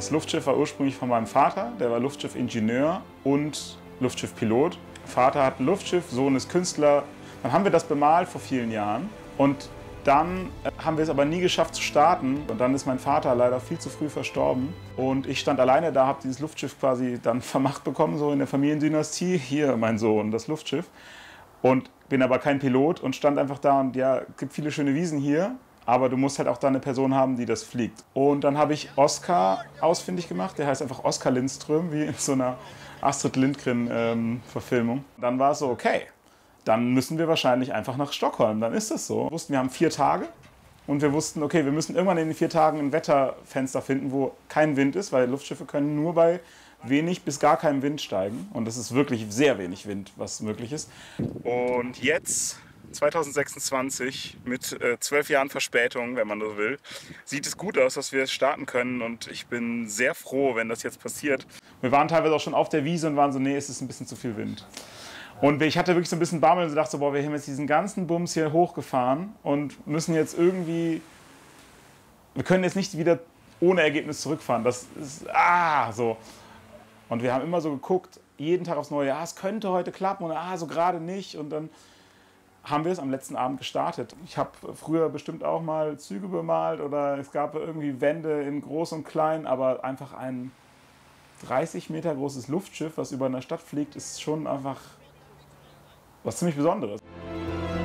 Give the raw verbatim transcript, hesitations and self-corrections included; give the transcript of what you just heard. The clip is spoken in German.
Das Luftschiff war ursprünglich von meinem Vater, der war Luftschiffingenieur und Luftschiffpilot. Vater hat ein Luftschiff, Sohn ist Künstler. Dann haben wir das bemalt vor vielen Jahren und dann haben wir es aber nie geschafft zu starten. Und dann ist mein Vater leider viel zu früh verstorben. Und ich stand alleine da, habe dieses Luftschiff quasi dann vermacht bekommen, so in der Familiendynastie. Hier, mein Sohn, das Luftschiff. Und bin aber kein Pilot und stand einfach da und ja, es gibt viele schöne Wiesen hier. Aber du musst halt auch da eine Person haben, die das fliegt. Und dann habe ich Oskar ausfindig gemacht. Der heißt einfach Oskar Lindström, wie in so einer Astrid Lindgren-Verfilmung. Ähm, dann war es so, okay, dann müssen wir wahrscheinlich einfach nach Stockholm. Dann ist das so. Wir wussten, wir haben vier Tage und wir wussten, okay, wir müssen irgendwann in den vier Tagen ein Wetterfenster finden, wo kein Wind ist, weil Luftschiffe können nur bei wenig bis gar keinem Wind steigen. Und das ist wirklich sehr wenig Wind, was möglich ist. Und jetzt, zweitausendsechsundzwanzig, mit äh, zwölf Jahren Verspätung, wenn man so will, sieht es gut aus, dass wir es starten können. Und ich bin sehr froh, wenn das jetzt passiert. Wir waren teilweise auch schon auf der Wiese und waren so, nee, es ist ein bisschen zu viel Wind. Und ich hatte wirklich so ein bisschen Bammel und dachte so, boah, wir haben jetzt diesen ganzen Bums hier hochgefahren und müssen jetzt irgendwie, wir können jetzt nicht wieder ohne Ergebnis zurückfahren. Das ist, ah, so. Und wir haben immer so geguckt, jeden Tag aufs Neue, ja, es könnte heute klappen und ah, so gerade nicht. Und dann haben wir es am letzten Abend gestartet. Ich habe früher bestimmt auch mal Züge bemalt oder es gab irgendwie Wände in Groß und Klein, aber einfach ein dreißig Meter großes Luftschiff, was über einer Stadt fliegt, ist schon einfach was ziemlich Besonderes.